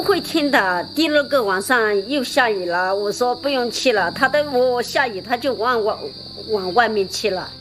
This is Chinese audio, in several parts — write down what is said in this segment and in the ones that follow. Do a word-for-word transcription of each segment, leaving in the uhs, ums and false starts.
会听的。第二个晚上又下雨了，我说不用去了，他都我下雨他就往往往外面去了。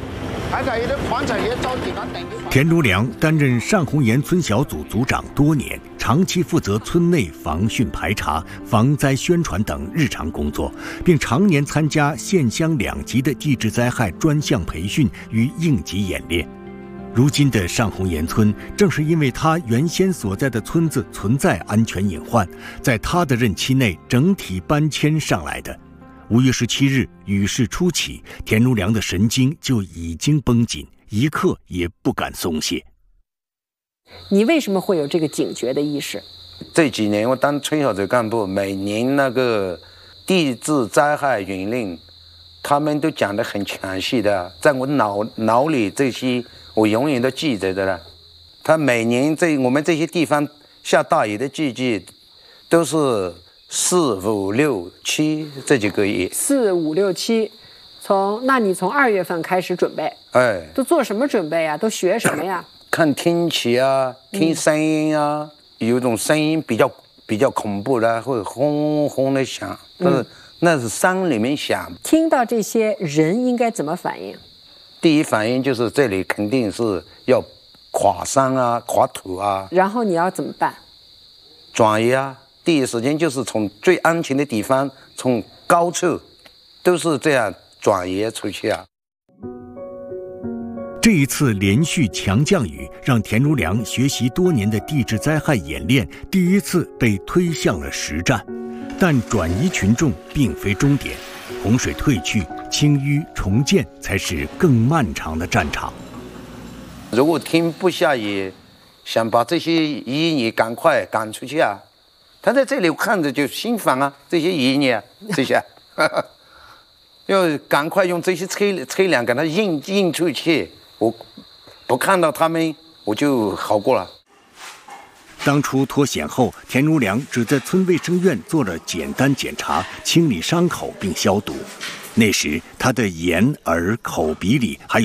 田如良担任上红岩村小组组长多年，长期负责村内防汛排查、防灾宣传等日常工作，并常年参加县乡两级的地质灾害专项培训与应急演练。如今的上红岩村，正是因为他原先所在的村子存在安全隐患，在他的任期内整体搬迁上来的。五月十七日，雨势初起，田如良的神经就已经绷紧，一刻也不敢松懈。 你为什么会有这个警觉的意识？ 这几年我当村小组干部，每年那个地质灾害云令，他们都讲得很详细的，在我脑脑里这些我永远都记着的了。他每年在我们这些地方下大雨的季节，都是四五六七这几个月。 四五六七，从那你从二月份开始准备， 哎， 都做什么准备啊？都学什么呀？ 看天气啊，听声音啊，嗯、有一种声音比较比较恐怖的，会轰轰的响，但是、嗯、那是山里面响。 听到这些人应该怎么反应？ 第一反应就是这里肯定是要垮山啊、垮土啊。 然后你要怎么办？ 转移啊！第一时间就是从最安全的地方，从高处，都是这样转移出去啊。 这一次连续强降雨，让田如良学习多年的地质灾害演练第一次被推向了实战。但转移群众并非终点，洪水退去，清淤重建才是更漫长的战场。 如果天不下雨，想把这些淤泥赶快赶出去啊！他在这里看着就心烦啊，这些淤泥啊，这些，要赶快用这些车车辆给它运运出去。我不看到他们，我就好过了。 当初脱险后，田如良只在村卫生院做了简单检查，清理伤口并消毒。那时他的眼、耳、口、鼻里还有